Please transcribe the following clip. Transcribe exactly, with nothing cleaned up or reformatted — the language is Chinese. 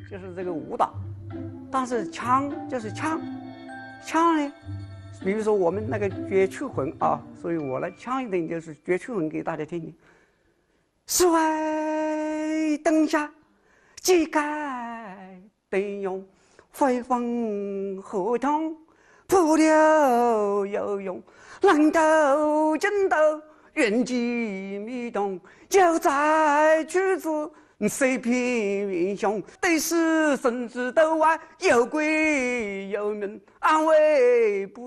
就是这个舞蹈，但是腔就是腔，腔呢，比如说我们那个绝曲魂啊，所以我来腔一点，就是绝曲魂给大家听听。室外灯下，几盖灯用，飞风河通，扑流游泳，浪斗争斗，远近迷动，就在曲子。谁平英雄，对视甚至斗外，有鬼有人安慰不